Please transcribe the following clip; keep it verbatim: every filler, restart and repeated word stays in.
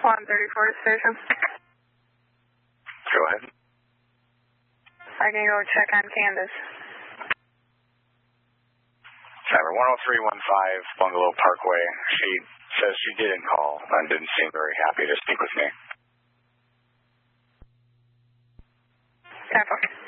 one thirty-four station. Go ahead. I can go check on Candace. Cyber one oh three one five, Bungalow Parkway. She says she didn't call and didn't seem very happy to speak with me. Copy.